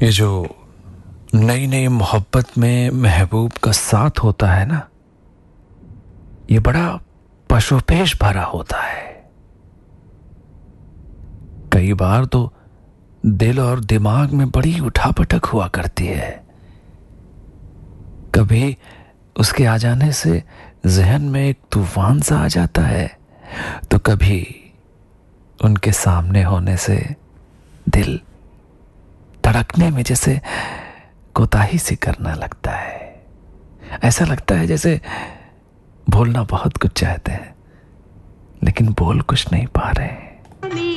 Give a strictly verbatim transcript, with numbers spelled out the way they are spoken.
ये जो नई नई मोहब्बत में महबूब का साथ होता है ना, ये बड़ा पशुपेश भरा होता है। कई बार तो दिल और दिमाग में बड़ी उठापटक हुआ करती है। कभी उसके आ जाने से जहन में एक तूफान सा आ जाता है, तो कभी उनके सामने होने से दिल धड़कने में जैसे कोताही सी करने लगता है। ऐसा लगता है जैसे बोलना बहुत कुछ चाहते हैं, लेकिन बोल कुछ नहीं पा रहे हैं।